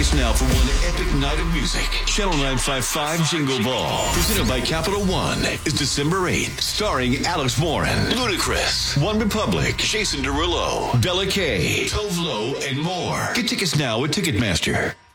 tickets now for one epic night of music. Channel 955 Jingle Ball, presented by Capital One, is December 8th, starring Alex Warren, Ludacris, One Republic, Jason Derulo, Bella Kay, Tove Lo, and more. Get tickets now at Ticketmaster.